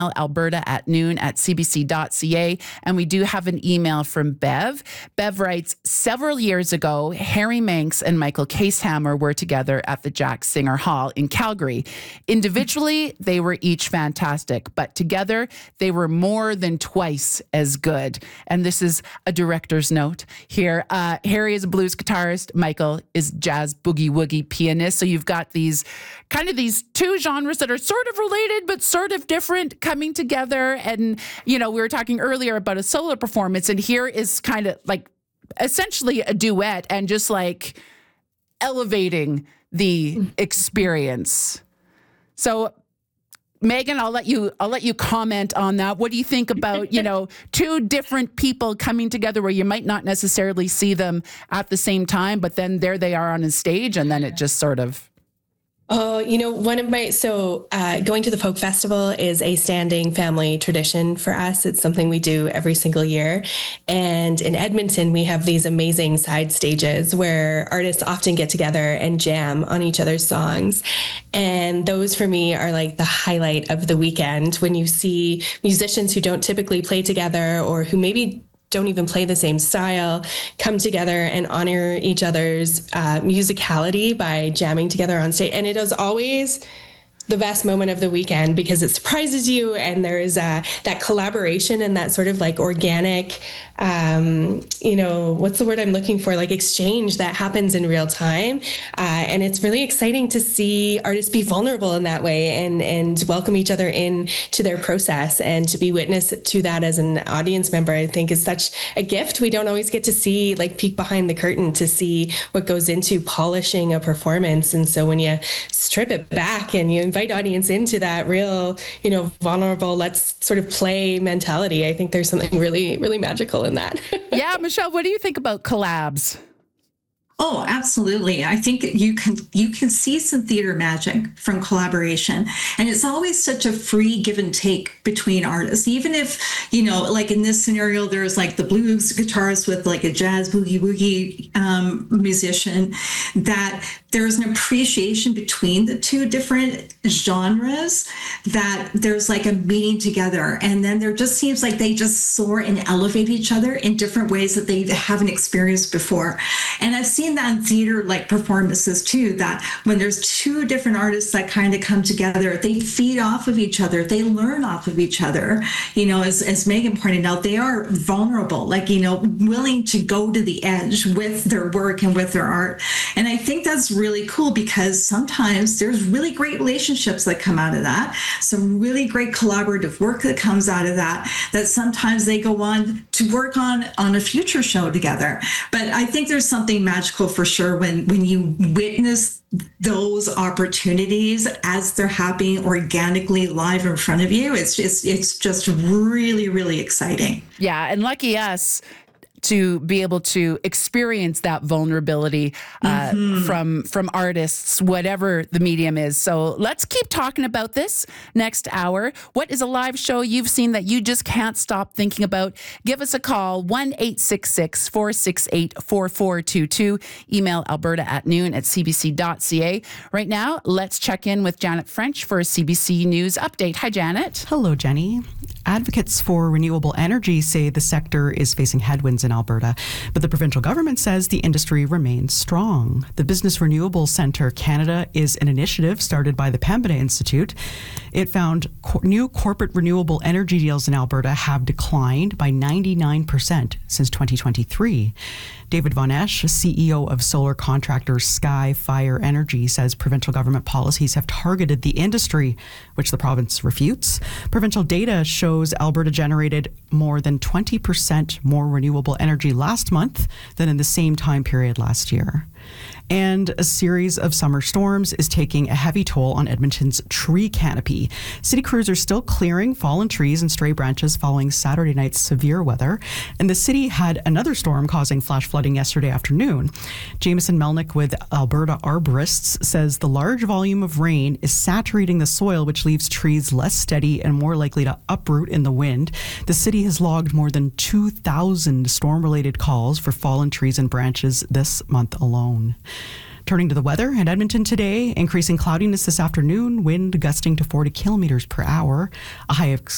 Alberta at noon at cbc.ca. And we do have an email from Bev. Bev writes, several years ago, Harry Manx and Michael Casehammer were together at the Jack Singer Hall in Calgary. Individually, they were each fantastic, but together, they were more than twice as good. And this is a director's note here. Harry is a blues guitarist. Michael is jazz boogie-woogie pianist. So you've got these two genres that are sort of related, but sort of different coming together. And, we were talking earlier about a solo performance, and here is kind of like essentially a duet and just like elevating the experience. So Megan, I'll let you comment on that. What do you think about, two different people coming together where you might not necessarily see them at the same time, but then there they are on a stage, and then it just sort of... Oh, going to the folk festival is a standing family tradition for us. It's something we do every single year. And in Edmonton, we have these amazing side stages where artists often get together and jam on each other's songs. And those for me are like the highlight of the weekend, when you see musicians who don't typically play together or who maybe don't even play the same style, come together and honor each other's musicality by jamming together on stage. And it is always the best moment of the weekend because it surprises you, and there is that collaboration and that sort of like organic, what's the word I'm looking for? Like exchange that happens in real time. And it's really exciting to see artists be vulnerable in that way and welcome each other in to their process, and to be witness to that as an audience member, I think is such a gift. We don't always get to see, like, peek behind the curtain to see what goes into polishing a performance. And so when you strip it back and you invite audience into that real, vulnerable, let's sort of play mentality, I think there's something really, really magical in that. Yeah, Michelle, what do you think about collabs? Oh, absolutely. I think you can see some theater magic from collaboration. And it's always such a free give and take between artists. Even if, like in this scenario, there's like the blues guitarist with like a jazz boogie-woogie musician, that there's an appreciation between the two different genres, that there's like a meeting together. And then there just seems like they just soar and elevate each other in different ways that they haven't experienced before. And I've seen that in theater like performances too, that when there's two different artists that kind of come together, they feed off of each other, they learn off of each other. As Megan pointed out, they are vulnerable, like, willing to go to the edge with their work and with their art. And I think that's really cool, because sometimes there's really great relationships that come out of that, some really great collaborative work that comes out of that sometimes they go on to work on a future show together. But I think there's something magical for sure when you witness those opportunities as they're happening organically live in front of you. It's just really, really exciting. Yeah, and lucky us to be able to experience that vulnerability from artists, whatever the medium is. So let's keep talking about this next hour. What is a live show you've seen that you just can't stop thinking about? Give us a call, 1-866-468-4422. Email Alberta at noon at cbc.ca. Right now, let's check in with Janet French for a CBC News update. Hi, Janet. Hello, Jenny. Advocates for renewable energy say the sector is facing headwinds in Alberta, but the provincial government says the industry remains strong. The Business Renewable Centre Canada is an initiative started by the Pembina Institute. It found new corporate renewable energy deals in Alberta have declined by 99% since 2023. David Von Esch, CEO of solar contractor Sky Fire Energy, says provincial government policies have targeted the industry, which the province refutes. Provincial data shows Alberta generated more than 20% more renewable energy last month than in the same time period last year. And a series of summer storms is taking a heavy toll on Edmonton's tree canopy. City crews are still clearing fallen trees and stray branches following Saturday night's severe weather. And the city had another storm causing flash flooding yesterday afternoon. Jameson Melnick with Alberta Arborists says the large volume of rain is saturating the soil, which leaves trees less steady and more likely to uproot in the wind. The city has logged more than 2,000 storm-related calls for fallen trees and branches this month alone. Turning to the weather in Edmonton today, increasing cloudiness this afternoon, wind gusting to 40 kilometers per hour, a high of